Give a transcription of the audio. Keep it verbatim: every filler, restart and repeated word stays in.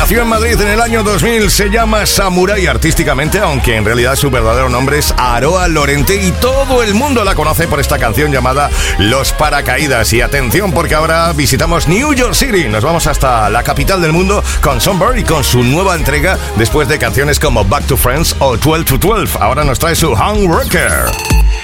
Nació en Madrid en el año dos mil, se llama Samurai artísticamente, aunque en realidad su verdadero nombre es Aroa Lorente y todo el mundo la conoce por esta canción llamada Los Paracaídas. Y atención, porque ahora visitamos New York City, nos vamos hasta la capital del mundo con Songbird y con su nueva entrega después de canciones como Back to Friends o twelve to twelve. Ahora nos trae su Hung Worker.